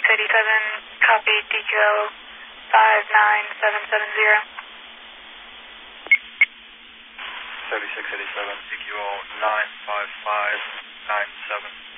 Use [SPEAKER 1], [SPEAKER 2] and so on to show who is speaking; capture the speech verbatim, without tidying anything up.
[SPEAKER 1] eighty-seven, copy D Q L five nine seven seven zero.
[SPEAKER 2] thirty-six eighty-seven, D Q L nine five five nine seven.